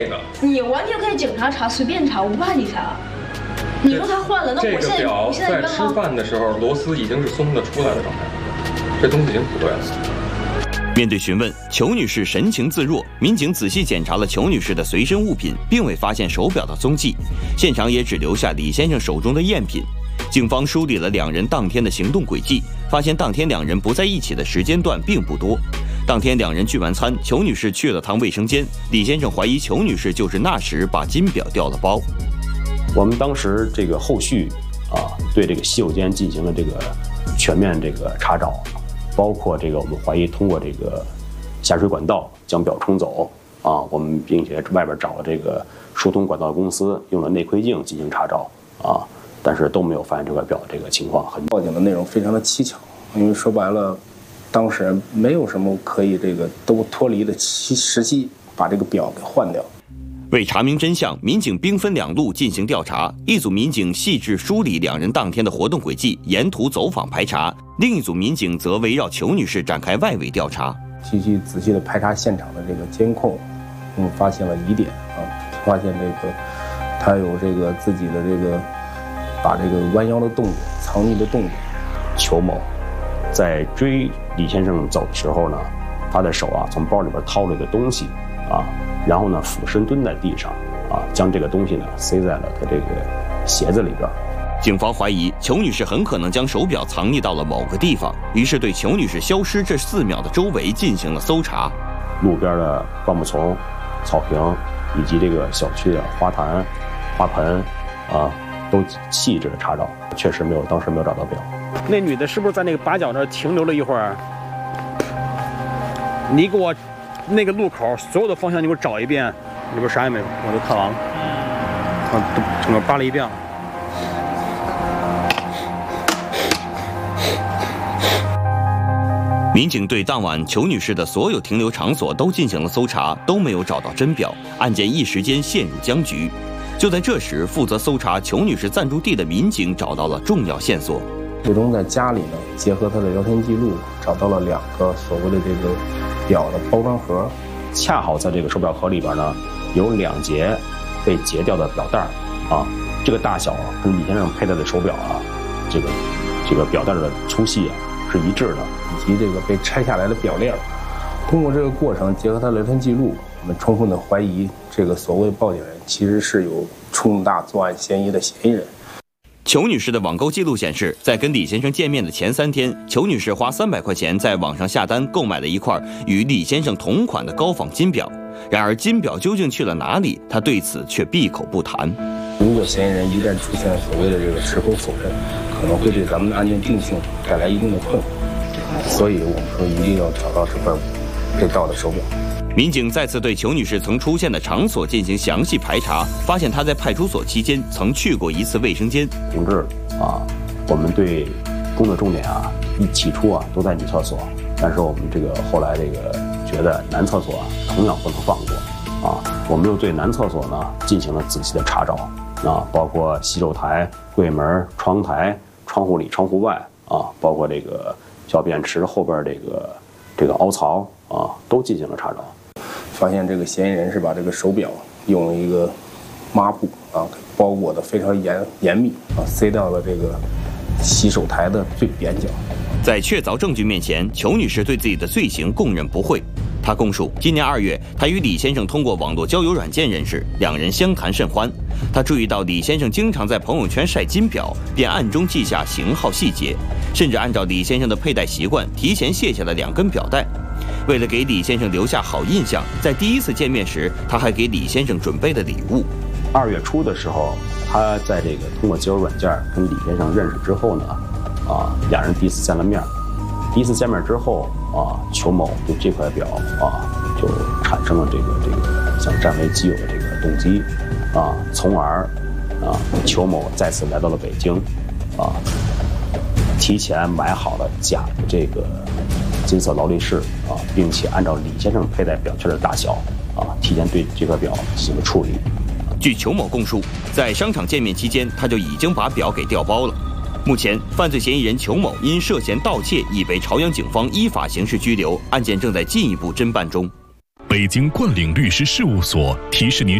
你完全可以警察查，随便查，我不怕你查。你说他换了，那我现在在吃饭的时候，螺丝已经是松的出来的状态，这东西已经不对了。 面对询问，裘女士神情自若。民警仔细检查了裘女士的随身物品，并未发现手表的踪迹，现场也只留下李先生手中的赝品。警方梳理了两人当天的行动轨迹，发现当天两人不在一起的时间段并不多。当天两人聚完餐，裘女士去了趟卫生间，李先生怀疑裘女士就是那时把金表掉了包。 我们当时这个后续对这个洗手间进行了这个全面这个查找，包括这个我们怀疑通过这个下水管道将表冲走我们并且外边找了这个疏通管道公司，用了内窥镜进行查找但是都没有发现这块表这个情况。 报警的内容非常的蹊跷，因为说白了，当时没有什么可以这个都脱离的时机把这个表给换掉。 为查明真相，民警兵分两路进行调查，一组民警细致梳理两人当天的活动轨迹，沿途走访排查；另一组民警则围绕裘女士展开外围调查， 仔细的排查现场的这个监控，我们发现了疑点发现这个他有这个自己的这个把这个弯腰的动作、藏匿的动作。 裘某在追李先生走的时候呢，他的手从包里边掏了一个东西然后呢俯身蹲在地上将这个东西呢塞在了他这个鞋子里边。 警方怀疑裘女士很可能将手表藏匿到了某个地方，于是对裘女士消失这4秒的周围进行了搜查。 路边的灌木丛、草坪以及这个小区的花坛、花盆都细致的查找，确实当时没有找到表。 那女的是不是在那个把角那儿停留了一会儿？你给我那个路口所有的方向你给我找一遍，里边啥也没有，我都看完了，整个扒了一遍了。 民警对当晚裘女士的所有停留场所都进行了搜查，都没有找到真表，案件一时间陷入僵局。就在这时，负责搜查裘女士暂住地的民警找到了重要线索。 最终在家里呢，结合他的聊天记录，找到了2个所谓的这个表的包装盒， 恰好在这个手表盒里边呢，有2节被截掉的表带这个大小跟李先生佩戴的手表这个表带的粗细是一致的， 以及这个被拆下来的表链。通过这个过程，结合他聊天记录，我们充分的怀疑这个所谓报警人其实是有重大作案嫌疑的嫌疑人。 裘女士的网购记录显示，在跟李先生见面的前3天，裘女士花300块钱在网上下单购买了一块与李先生同款的高仿金表。然而，金表究竟去了哪里？她对此却闭口不谈。 如果嫌疑人一旦出现所谓的这个矢口否认，可能会对咱们的案件定性带来一定的困惑。所以我们说一定要找到这块被盗的手表。 民警再次对裘女士曾出现的场所进行详细排查，发现她在派出所期间曾去过一次卫生间。 同志我们对工作重点起初都在女厕所，但是我们这个后来这个觉得男厕所同样不能放过我们又对男厕所呢进行了仔细的查找包括洗手台、柜门、窗台、窗户里、窗户外包括这个小便池后边这个凹槽都进行了查找。 发现这个嫌疑人是把这个手表用一个抹布给包裹得非常严密塞到了这个洗手台的最边角。 在确凿证据面前，裘女士对自己的罪行供认不讳。她供述，今年2月，她与李先生通过网络交友软件认识，2人相谈甚欢。她注意到李先生经常在朋友圈晒金表，便暗中记下型号细节，甚至按照李先生的佩戴习惯，提前卸下了2根表带。为了给李先生留下好印象，在第1次见面时，她还给李先生准备了礼物。 2月初的时候，她在这个通过交友软件跟李先生认识之后呢，2人第一次见了面。第一次见面之后裘某对这块表就产生了这个想占为己有的这个动机从而裘某再次来到了北京提前买好了假的这个金色劳力士并且按照李先生佩戴表圈的大小提前对这块表进行了处理。 据裘某供述，在商场见面期间，他就已经把表给调包了。目前，犯罪嫌疑人裘某因涉嫌盗窃已被朝阳警方依法刑事拘留，案件正在进一步侦办中。 北京冠岭律师事务所提示您